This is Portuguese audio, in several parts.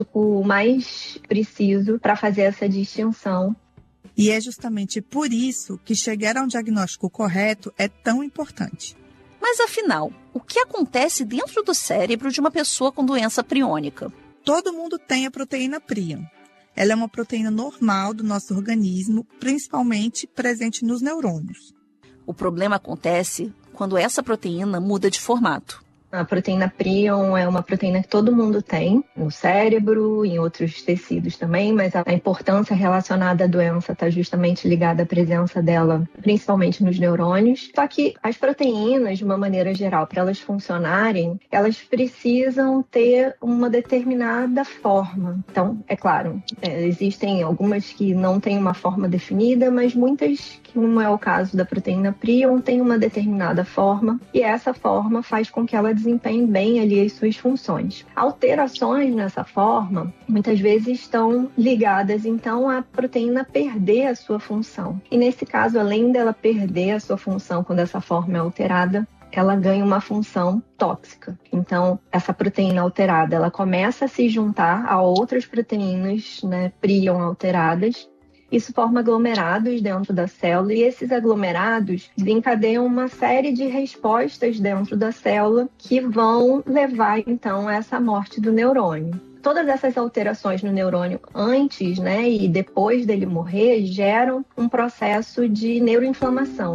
o mais preciso para fazer essa distinção. E é justamente por isso que chegar a um diagnóstico correto é tão importante. Mas afinal, o que acontece dentro do cérebro de uma pessoa com doença priônica? Todo mundo tem a proteína prion. Ela é uma proteína normal do nosso organismo, principalmente presente nos neurônios. O problema acontece quando essa proteína muda de formato. A proteína prion é uma proteína que todo mundo tem no cérebro, em outros tecidos também, mas a importância relacionada à doença está justamente ligada à presença dela, principalmente nos neurônios. Só que as proteínas, de uma maneira geral, para elas funcionarem, elas precisam ter uma determinada forma. Então, é claro, existem algumas que não têm uma forma definida, mas muitas, como é o caso da proteína prion, têm uma determinada forma, e essa forma faz com que ela desempenhe bem ali as suas funções. Alterações nessa forma, muitas vezes estão ligadas, então, à proteína perder a sua função. E nesse caso, além dela perder a sua função quando essa forma é alterada, ela ganha uma função tóxica. Então, essa proteína alterada, ela começa a se juntar a outras proteínas, prion alteradas. Isso forma aglomerados dentro da célula e esses aglomerados desencadeiam uma série de respostas dentro da célula que vão levar, então, a essa morte do neurônio. Todas essas alterações no neurônio antes, e depois dele morrer geram um processo de neuroinflamação.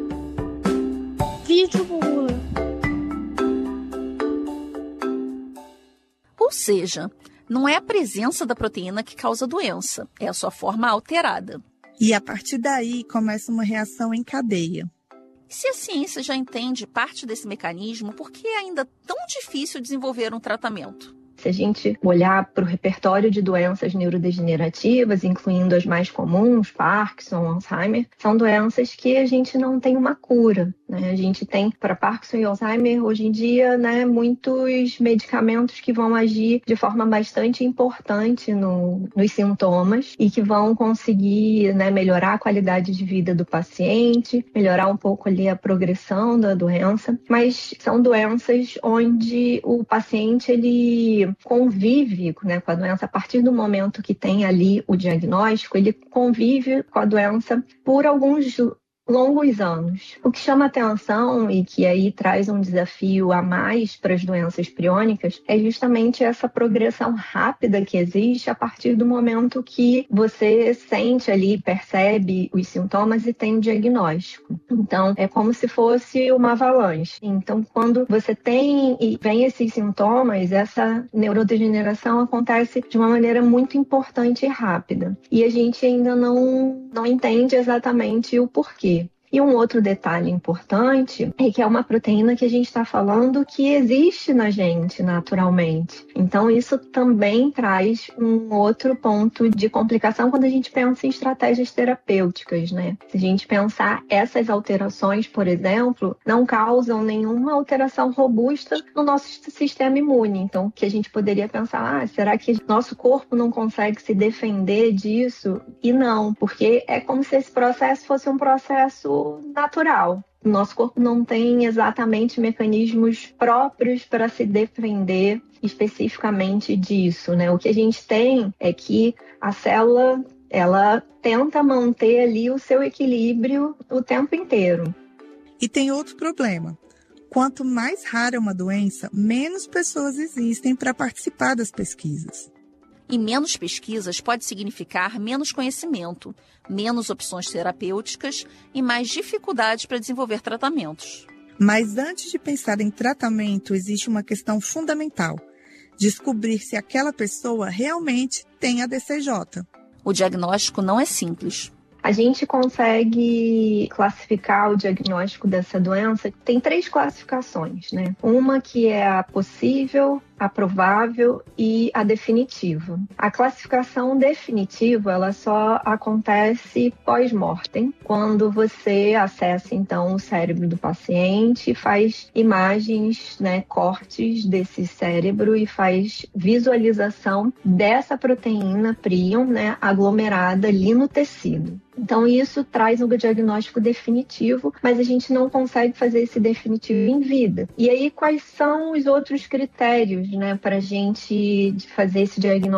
Ou seja, não é a presença da proteína que causa a doença, é a sua forma alterada. E a partir daí começa uma reação em cadeia. Se a ciência já entende parte desse mecanismo, por que é ainda tão difícil desenvolver um tratamento? Se a gente olhar para o repertório de doenças neurodegenerativas, incluindo as mais comuns, Parkinson, Alzheimer, são doenças que a gente não tem uma cura. A gente tem, para Parkinson e Alzheimer, hoje em dia, muitos medicamentos que vão agir de forma bastante importante nos sintomas e que vão conseguir melhorar a qualidade de vida do paciente, melhorar um pouco ali a progressão da doença, mas são doenças onde o paciente ele convive com a doença a partir do momento que tem ali o diagnóstico, ele convive com a doença por alguns longos anos. O que chama atenção e que aí traz um desafio a mais para as doenças priônicas é justamente essa progressão rápida que existe a partir do momento que você sente ali, percebe os sintomas e tem o diagnóstico. Então, é como se fosse uma avalanche. Então, quando você tem e vem esses sintomas, essa neurodegeneração acontece de uma maneira muito importante e rápida. E a gente ainda não entende exatamente o porquê. E um outro detalhe importante é que é uma proteína que a gente está falando que existe na gente naturalmente. Então, isso também traz um outro ponto de complicação quando a gente pensa em estratégias terapêuticas, Se a gente pensar essas alterações, por exemplo, não causam nenhuma alteração robusta no nosso sistema imune. Então, que a gente poderia pensar, será que nosso corpo não consegue se defender disso? E não, porque é como se esse processo fosse um processo natural. O nosso corpo não tem exatamente mecanismos próprios para se defender especificamente disso, O que a gente tem é que a célula, ela tenta manter ali o seu equilíbrio o tempo inteiro. E tem outro problema. Quanto mais rara é uma doença, menos pessoas existem para participar das pesquisas. E menos pesquisas pode significar menos conhecimento, menos opções terapêuticas e mais dificuldades para desenvolver tratamentos. Mas antes de pensar em tratamento, existe uma questão fundamental: descobrir se aquela pessoa realmente tem a DCJ. O diagnóstico não é simples. A gente consegue classificar o diagnóstico dessa doença. Tem 3 classificações, Uma que é a possível, a provável e a definitiva. A classificação definitiva, ela só acontece pós-mortem, quando você acessa, então, o cérebro do paciente e faz imagens, cortes desse cérebro e faz visualização dessa proteína prion, aglomerada ali no tecido. Então, isso traz um diagnóstico definitivo, mas a gente não consegue fazer esse definitivo em vida. E aí, quais são os outros critérios, para a gente fazer esse diagnóstico